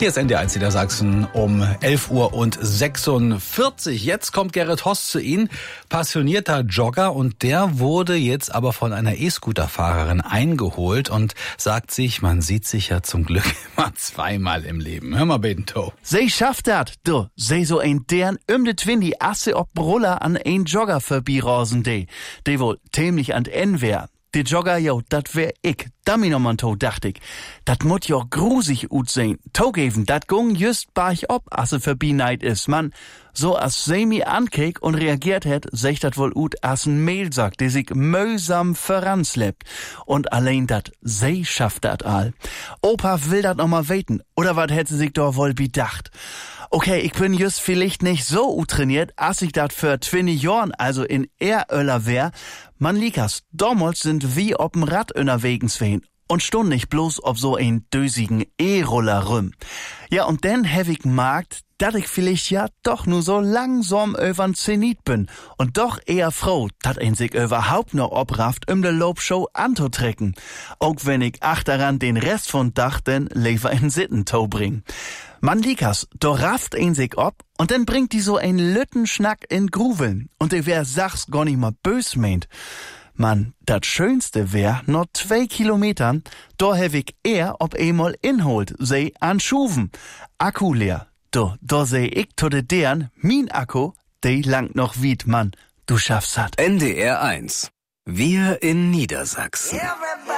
Hier ist NDR1 Niedersachsen um 11:46 Uhr. Jetzt kommt Gerrit Hoss zu Ihnen, passionierter Jogger, und der wurde jetzt aber von einer E-Scooter-Fahrerin eingeholt und sagt sich, man sieht sich ja zum Glück immer zweimal im Leben. Hör mal, Bento. Sie schafft dat, du. Sie so ein deren de Twindi Asse ob Bruller an ein Jogger vorbeirosen de wohl tämlich an N wär. Die Jogger, jo, dat wär ich. Dammi noch mal to, dacht ich. Dat mut jo grusig ut sehn. Togeven, dat gung just barch ob, asse verbieneit is, man. So as se mi ankeek und reagiert het, sech dat wohl ut assen Mehlsack, die sich mühsam voranslebt. Und allein dat, se schafft dat all. Opa will dat noch mal weten. Oder wat hätt sie sich doch wohl bedacht? Okay, ich bin just vielleicht nicht so trainiert, als ich dat für 20 Jahren, also in Eröller wär. Man likas, damals sind wie ob'm Rad unterwegs wehen. Und stund nicht bloß auf so ein dösigen E-Roller rum. Ja, und dann hab ich gemerkt, dass ich vielleicht ja doch nur so langsam übern Zenit bin. Und doch eher froh, dass ein sich überhaupt noch obrafft, de Lobshow anzutrecken. Auch wenn ich achteran den Rest von Dach denn lieber in Sittentau bring. Man likas, do rafft ein sich ob und dann bringt die so ein Lüttenschnack in Gruveln. Und der wär sachs gar nicht mal bös meint. Man, dat Schönste wär, noch 2 Kilometern, da hab ich eher ob einmal inholt, sei an Schuven. Akku leer. Da seh ich to de deren, min Akku, de langt noch wied, Mann. Du schaffst hat. NDR1. Wir in Niedersachsen.